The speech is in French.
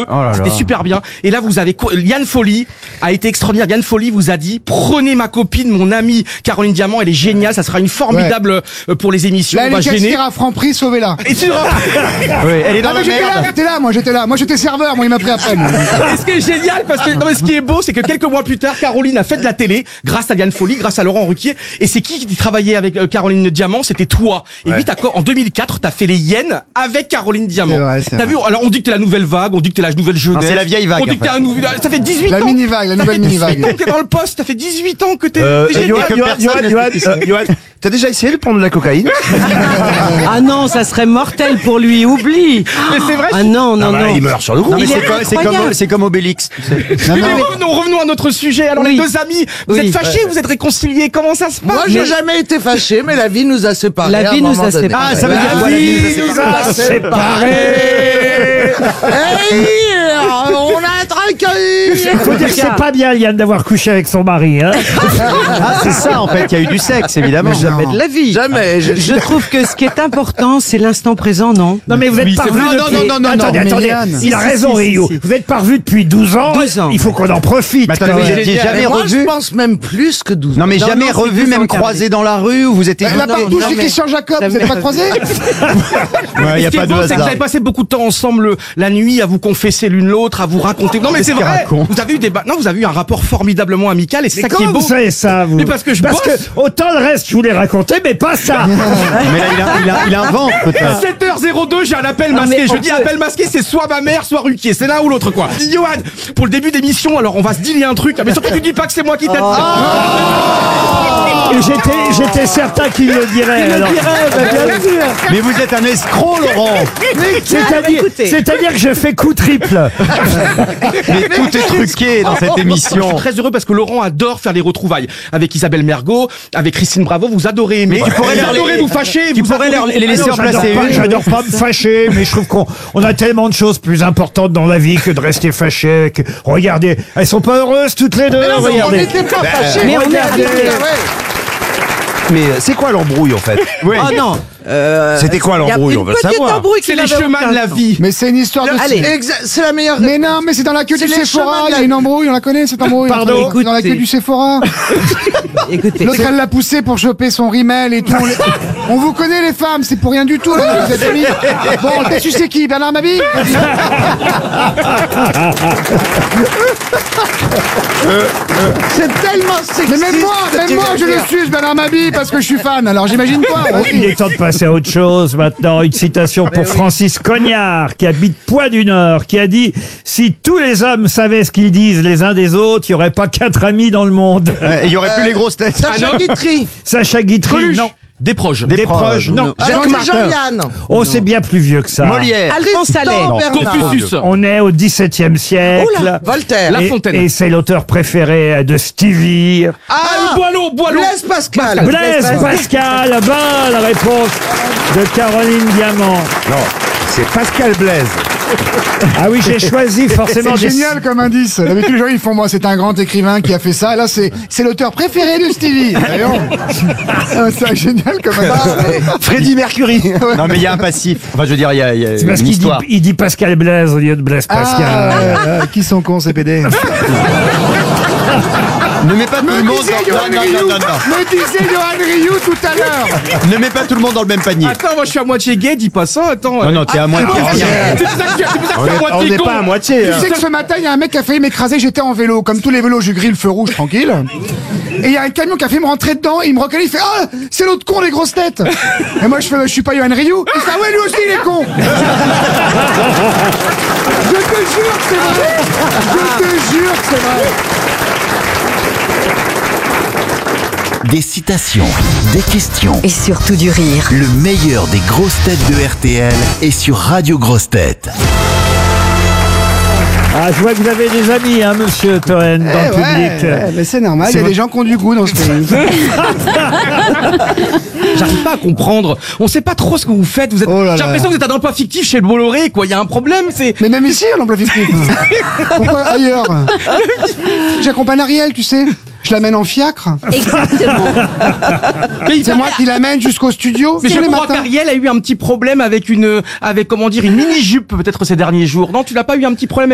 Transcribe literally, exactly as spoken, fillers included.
Oh là là. C'était super bien. Et là, vous avez co- Yann Folly a été extraordinaire. Yann Folly vous a dit prenez ma copine, mon amie Caroline Diamant, elle est géniale. Ça sera une formidable euh, pour les émissions. Là, On va elle est gêner. caissière à Franprix, sauvez-la. Et tu Oui, elle est dans Ah, la mais j'étais là, merde. j'étais là, moi j'étais là. Moi j'étais serveur, moi il m'a pris à peine. Et ce qui est génial, parce que non, mais ce qui est beau, c'est que quelques mois plus tard, Caroline a fait de la télé grâce à Yann Folly, grâce à Laurent Ruquier. Et c'est qui qui travaillait avec euh, Caroline Diamant? C'était toi. Et Ouais. oui, t'as quoi en deux mille quatre, t'as fait les Yens avec Caroline Diamant. C'est vrai, c'est T'as vrai. vu? Alors on dit que t'es la nouvelle vague, on dit que t'es la nouvelle jeunesse. Non, c'est la vieille vague, On dit que t'es en fait. un nouveau. Ça fait dix-huit La ans. mini-vague, la Ça nouvelle fait dix-huit ans mini-vague. que t'es dans le poste. Ça fait dix-huit ans que t'es. Euh, t'es génial. Johan, Johan, personne Johan, ne Johan, dit euh, Johan, t'as déjà essayé de prendre de la cocaïne? Ah non, ça serait mortel pour lui, oublie. Mais c'est vrai. Ah non, non, Ah bah, non. il meurt sur le coup. Non, mais Il c'est est comme, c'est incroyable. comme, c'est comme Obélix. tu sais. Non, Mais non, revenons, revenons à notre sujet. Alors Oui. les deux amis, vous Oui. êtes fâchés, vous êtes réconciliés. Comment ça se passe? Moi, j'ai jamais été fâché, mais la vie nous a séparés. La à un vie nous moment a donné. séparés. Ah, ça veut dire La quoi, la vie vie nous a nous a séparés. Hey, on a un traqué. Faut dire que c'est pas bien, Yann, d'avoir couché avec son mari, hein. Ah, c'est ça, en fait. Il y a eu du sexe, évidemment. Jamais de la vie. Jamais. Je, Je trouve que ce qui est important, c'est l'instant présent, non? Non, mais vous êtes Oui, pas c'est revu vrai. Non, depuis... non, non, non, non, attendez, non, attendez. Mélane. Il a Si, raison, si, si, Rio. si. Vous êtes pas revu depuis douze ans. douze ans. Il faut qu'on en profite. Mais attendez, quand vous même. étiez jamais Mais moi, je revu? pense même plus que douze. Non, mais Non, jamais non, c'est revu, douze même ans, croisé dans la rue, où vous étiez... La non, partouche non, chez mais- Christian Jacob, vous Ça n'êtes pas me- croisés? Ouais, il y Ce a qui pas est de beau, c'est que vous hasard. avez passé beaucoup de temps ensemble la nuit à vous confesser l'une l'autre, à vous raconter. Non mais c'est Qu'est-ce qu'il vrai. raconte Vous avez eu des ba- non, vous avez eu un rapport formidablement amical et c'est Mais ça qui est comment beau. vous savez ça, vous? Mais parce que je Parce bosse. que autant le reste, je voulais raconter, mais pas ça. Mais là, il, a- il, a- il invente, peut-être. sept heures zéro deux, j'ai un appel Non, masqué. mais Je on dis peut- appel masqué, c'est soit ma mère, soit Ruquier. C'est l'un ou l'autre, quoi. Johan, pour le début d'émission, alors on va se dealer un truc. Mais surtout, tu dis pas que c'est moi qui t'ai Oh. Et j'étais, j'étais certain qu'il le dirait. alors. Mais vous êtes un escroc, Laurent. C'est-à-dire, écoutez. c'est-à-dire que je fais coup triple. Mais tout est truqué dans cette Je suis émission. très heureux parce que Laurent adore faire les retrouvailles avec Isabelle Mergo, avec Christine Bravo. Vous adorez aimer. tu pourrais vous leur- adorez vous fâcher. Tu vous pourrais adorez- leur- les laisser Ah non, en j'adore placer pas, une. j'adore pas me fâcher, mais je trouve qu'on on a tellement de choses plus importantes dans la vie que de rester fâché. Que, regardez, elles sont pas heureuses toutes les deux. Mais non, mais on regardez. n'était pas fâchés. Mais on est Regardez. habitués. Mais euh, c'est quoi l'embrouille en fait? Oui. Oh non. Euh, C'était quoi y a l'embrouille, une on veut petite savoir. embrouille qui C'est les n'avait chemins aucun de la sens. vie. Mais c'est une histoire de... Allez. Exa- C'est la meilleure. Mais non, mais c'est dans la queue C'est du les Sephora, chemins de il y la- a une embrouille, on la connaît cette embrouille. Pardon Entre- Dans la queue Écoutez. du Sephora. Écoutez, L'autre, elle l'a poussé pour choper son rimel et tout. On, les- on vous connaît les femmes, c'est pour rien du tout. Là, vous êtes amis. Bon, t'as su c'est qui, Bernard Mabille? C'est tellement sexiste. Mais même moi, ce que même tu moi, viens je de le dire. suis, Bernard Mabille, parce que je suis fan. Alors j'imagine quoi? Il est temps de passer à autre chose maintenant. Une citation pour Francis Cognard, qui habite Poix du Nord, qui a dit « Si tous les hommes savaient ce qu'ils disent les uns des autres, il n'y aurait pas quatre amis dans le monde. Euh, Il y aurait plus les grosses têtes. Sacha Guitry. » Sacha Guitry, Coluche. non. Des proches. Des proches, non. Alors, Jacques c'est Martin. Jean-Yann. Oh, c'est bien plus vieux que ça. Molière. Alphonse Tristan Allais. Bernard. Confucius. On est au dix-septième siècle. Oula, Voltaire. La Et- Fontaine. Et, c'est l'auteur préféré de Stevie. Ah, Boileau, Boileau. Blaise Pascal. Blaise Pascal, bonne réponse de Caroline Diamant. Non, c'est Pascal Blaise. Ah oui, j'ai choisi forcément C'est des... génial comme indice. D'habitude, les gens, ils font, moi, c'est un grand écrivain qui a fait ça. Et là, c'est, c'est l'auteur préféré de Stevie. Voyons. Ah, c'est génial comme indice. Freddie Mercury. Non, mais il y a un passif. Enfin, je veux dire, il y a, il y a C'est parce une qu'il dit, histoire. il dit Pascal Blaise au lieu de Blaise Pascal. Ah, ouais, ouais, qui sont cons, ces P D? Ne mets pas tout le Me monde disait dans... Johan Non, non, Rioux, non, non, non. me disait Johan Rioux tout à l'heure. Ne mets pas tout le monde dans le même panier. Attends, moi je suis à moitié gay, dis pas ça, attends. Non, non, t'es à moitié. ah, rien. C'est pour ça que tu c'est pour ça que On t'es à est- on moitié n'est con. pas à moitié. Tu hein. sais que ce matin, il y a un mec qui a failli m'écraser, j'étais en vélo. Comme tous les vélos, je grille le feu rouge, tranquille. Et il y a un camion qui a fait me rentrer dedans, il me reconnaît, il fait « Ah, c'est l'autre con, les grosses têtes !» Et moi, je fais « Je suis pas Johan Rioux. » Il fait « Ah ouais, lui aussi, il est con !» Je te jure que c'est vrai. Je te jure que c'est vrai. Des citations, des questions. Et surtout du rire. Le meilleur des grosses têtes de R T L est sur Radio Grosses Têtes. Ah, je vois que vous avez des amis, hein, monsieur Toen, dans le Eh ouais, public. ouais, mais c'est normal, il y C'est a vrai. des gens qui ont du goût dans ce pays. J'arrive pas à comprendre. On sait pas trop ce que vous faites. Vous êtes. Oh là J'ai là. l'impression que vous êtes un emploi fictif chez le Bolloré, quoi. Il y a un problème, c'est. Mais même ici, l'emploi fictif. Pourquoi ailleurs? J'accompagne Ariel, tu sais. Je l'amène en fiacre. Exactement. Mais il C'est moi qui l'amène jusqu'au studio. Mais tous je les crois matins. qu'Ariel a eu un petit problème avec une, avec comment dire, une mini jupe peut-être ces derniers jours. Non, tu n'as pas eu un petit problème